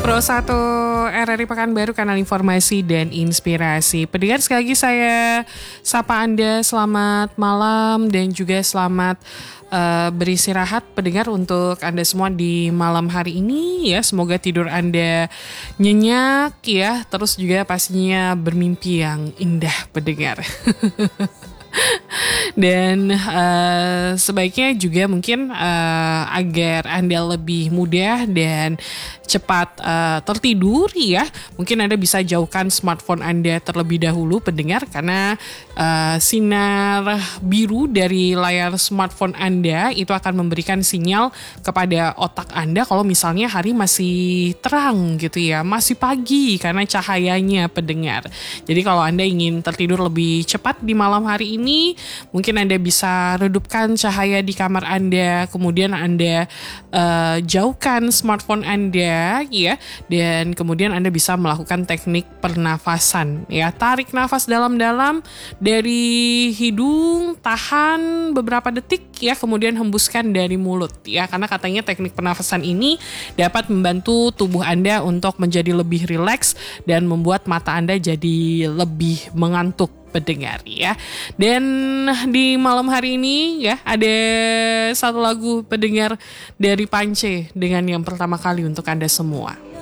Pro 1 RRI Pekanbaru, kanal informasi dan inspirasi. Pendengar, sekali lagi saya sapa Anda, selamat malam dan juga selamat beristirahat pendengar untuk Anda semua di malam hari ini ya. Semoga tidur Anda nyenyak ya, terus juga pastinya bermimpi yang indah pendengar. Dan sebaiknya juga mungkin agar Anda lebih mudah dan cepat tertidur ya, mungkin Anda bisa jauhkan smartphone Anda terlebih dahulu pendengar, karena sinar biru dari layar smartphone Anda itu akan memberikan sinyal kepada otak Anda kalau misalnya hari masih terang gitu ya, masih pagi karena cahayanya pendengar. Jadi kalau Anda ingin tertidur lebih cepat di malam hari ini, mungkin Anda bisa redupkan cahaya di kamar Anda, kemudian Anda jauhkan smartphone Anda ya, dan kemudian Anda bisa melakukan teknik pernafasan ya. Tarik nafas dalam-dalam dari hidung, tahan beberapa detik ya, kemudian hembuskan dari mulut ya, karena katanya teknik pernafasan ini dapat membantu tubuh Anda untuk menjadi lebih rileks dan membuat mata Anda jadi lebih mengantuk pendengar ya. Dan di malam hari ini ya, ada satu lagu pendengar dari Pance dengan yang pertama kali untuk Anda semua.